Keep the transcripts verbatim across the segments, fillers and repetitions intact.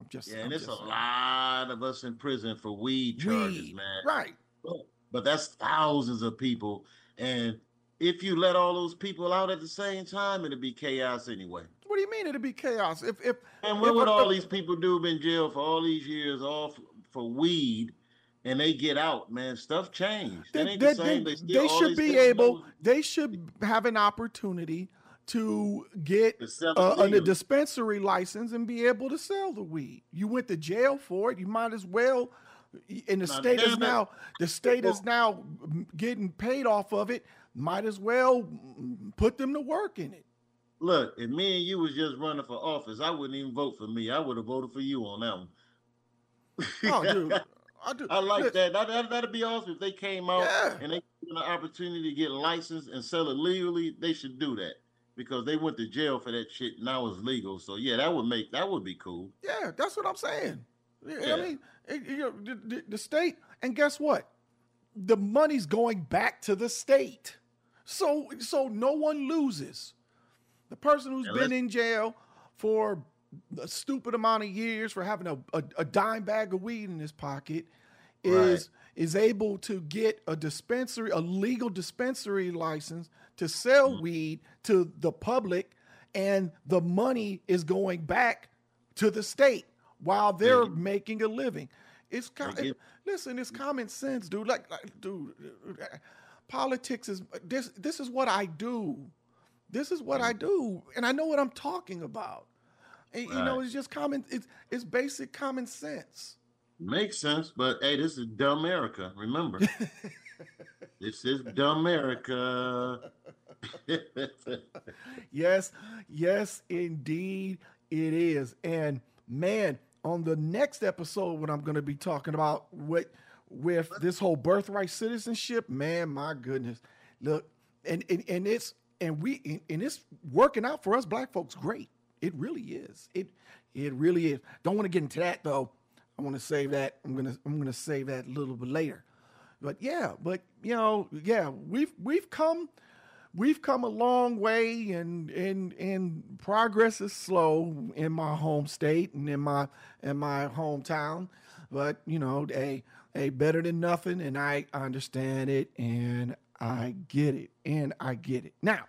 just, Yeah, and I'm it's a just saying. lot of us in prison for weed charges, Weed, man. right? But but that's thousands of people. And if you let all those people out at the same time, it'd be chaos anyway. What do you mean it'd be chaos? If if And what if, would if, all if these people do in jail for all these years, all f- for weed, and they get out, man? Stuff changed. they, That ain't the they, same. they, They still they all they should be still able, know they should have an opportunity to get is to sell it uh, a legally. dispensary license and be able to sell the weed. You went to jail for it. You might as well. And the Now, state is damn it. now the state is Well, now getting paid off of it. Might as well put them to work in it. look, if me and you was just running for office, I wouldn't even vote for me. I would have voted for you on Oh, that dude, one. I do. I like Look, that. That, that. That'd be awesome if they came out yeah, and they given an opportunity to get licensed and sell it legally. They should do that because they went to jail for that shit. Now it's legal. So yeah, that would make that would be cool. yeah, that's what I'm saying. I Yeah. mean, it, you know, the, the, the state, and guess what? The money's going back to the state, so so no one loses. The person who's And been let's in jail for a stupid amount of years for having a, a, a dime bag of weed in his pocket right. is is able to get a dispensary, a legal dispensary license to sell Mhm. weed to the public, and the money is going back to the state while They they're get, making a living. It's they com- get listen, it's common sense, dude. Like, like dude, politics is this. This is what I do. This is what I mhm. do, and I know what I'm talking about. And, you know, Right. it's just common. It's it's basic common sense. Makes sense, but hey, this is dumb America. Remember, this is dumb America. Yes, yes, indeed, it is. And man, on the next episode, what I'm going to be talking about with with this whole birthright citizenship, man, my goodness, look, and and, and it's and we and it's working out for us black folks great. It really is. It it really is. Don't want to get into that though. I want to save that. I'm gonna I'm gonna save that a little bit later. But yeah, but you know, yeah, we've we've come we've come a long way, and and and progress is slow in my home state and in my in my hometown. But you know, a a better than nothing, and I understand it, and I get it, and I get it. Now,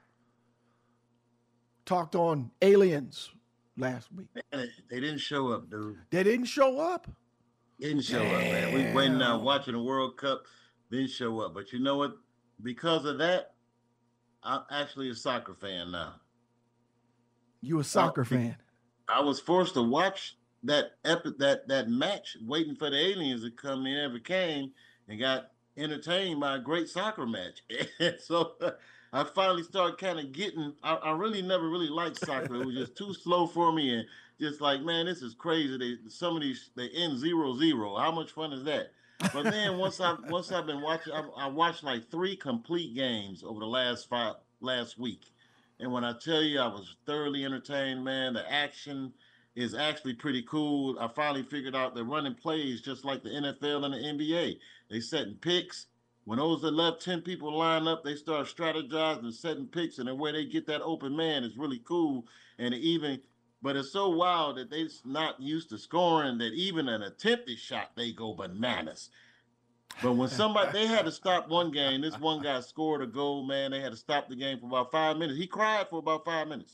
talked on aliens last week. Man, they didn't show up, dude. They didn't show up. Didn't show up, man. We went uh, Damn. watching the World Cup, didn't show up. But you know what? Because of that, I'm actually a soccer fan now. You a I, soccer fan? I was forced to watch that epi- that that match, waiting for the aliens to come. They never came, and got entertained by a great soccer match. And so I finally started kind of getting. I, I really never really liked soccer. It was just too slow for me, and just like, man, this is crazy. They some of these they end zero zero. How much fun is that? But then once I once I've been watching, I, I watched like three complete games over the last five last week, and when I tell you I was thoroughly entertained, man, the action is actually pretty cool. I finally figured out they're running plays just like the N F L and the N B A. They setting picks. When those that left ten people line up, they start strategizing and setting picks, and the way they get that open man is really cool. And even, but it's so wild that they're not used to scoring that even an attempted shot, they go bananas. But when somebody, they had to stop one game. This one guy scored a goal, man. They had to stop the game for about five minutes. He cried for about five minutes.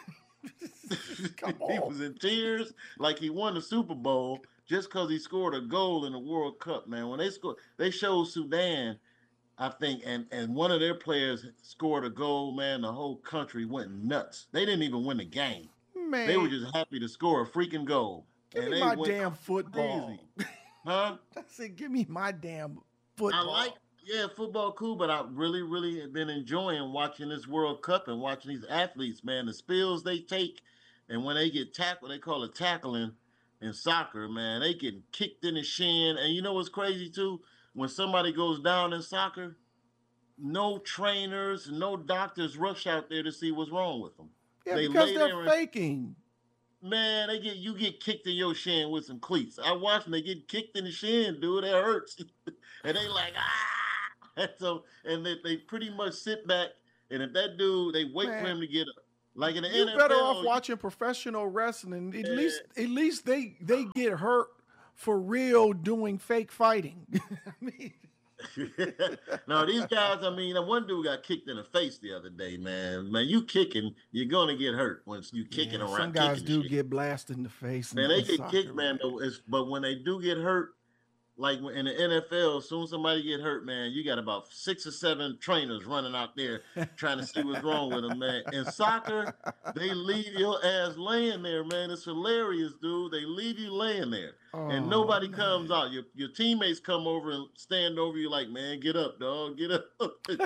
Come He on. was in tears like he won the Super Bowl just because he scored a goal in the World Cup, man. When they scored, they showed Sudan, I think, and, and one of their players scored a goal, man. The whole country went nuts. They didn't even win the game. They were Man, just happy to score a freaking goal. give And me they my went damn football. crazy. Huh? I said, give me my damn I like, football. yeah, football cool, but I really, really have been enjoying watching this World Cup and watching these athletes, man. The spills they take, and when they get tackled, they call it tackling in soccer, man. They getting kicked in the shin. And you know what's crazy too? When somebody goes down in soccer, no trainers, no doctors rush out there to see what's wrong with them. Yeah, They because lay they're there and faking. man, they get you get kicked in your shin with some cleats. I watch them, they get kicked in the shin, dude. It hurts. And they like, ah. And so and they, they pretty much sit back, and if that dude, they wait for Man, him to get up. Like in the You're N F L, better off watching professional wrestling. At Yeah. least, at least they they get hurt for real doing fake fighting. I mean, no, these guys, I mean, one dude got kicked in the face the other day, man. Man, you kicking, you're going to get hurt once you kicking yeah, around. some guys kicking do shit. get blasted in the face. Man, in, they in get soccer, kicked, man. Though, it's, but when they do get hurt, like in the N F L, as soon as somebody get hurt, man, you got about six or seven trainers running out there trying to see what's wrong with them, man. In soccer, they leave your ass laying there, man. It's hilarious, dude. They leave you laying there, Oh, and nobody man. comes out. Your your teammates come over and stand over you like, man, get up, dog, get up.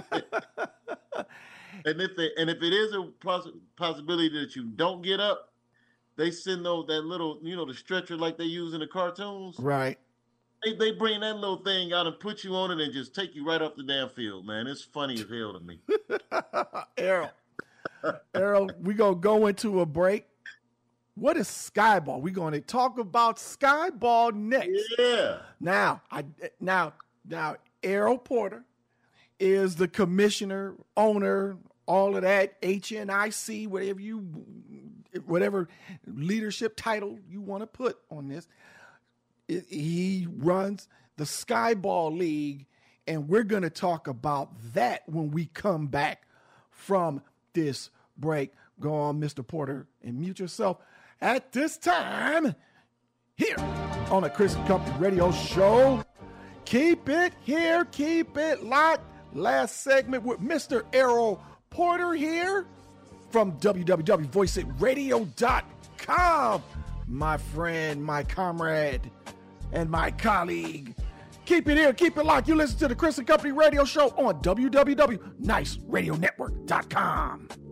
and if they and if it is a poss- possibility that you don't get up, they send those that little, you know, the stretcher like they use in the cartoons. Right. They, they bring that little thing out and put you on it and just take you right off the damn field, man. It's funny as hell to me. Errol, Errol, we're going to go into a break. What is Skyball? We're going to talk about Skyball next. Yeah. Now, I now, now, Errol Porter is the commissioner, owner, all of that, H N I C, whatever you, whatever leadership title you want to put on this. It, he runs the Skyball League, and we're going to talk about that when we come back from this break. Go on, Mister Porter, and mute yourself at this time here on the Chris and Company Radio Show. Keep it here. Keep it locked. Last segment with Mister Errol Porter here from w w w dot voice it radio dot com. My friend, my comrade, and my colleague. Keep it here. Keep it locked. You listen to the Chris and Company Radio Show on w w w dot nice radio network dot com.